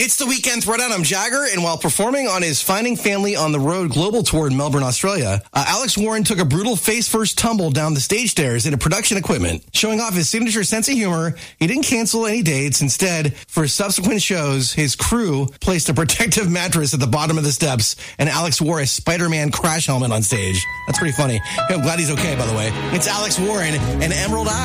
It's the Weekend Throwdown. I'm Jagger, and while performing on his Finding Family on the Road global tour in Melbourne, Australia, Alex Warren took a brutal face-first tumble down the stage stairs into production equipment. Showing off his signature sense of humor, he didn't cancel any dates. Instead, for subsequent shows, his crew placed a protective mattress at the bottom of the steps, and Alex wore a Spider-Man crash helmet on stage. That's pretty funny. I'm glad he's okay, by the way. It's Alex Warren and Emerald Eye.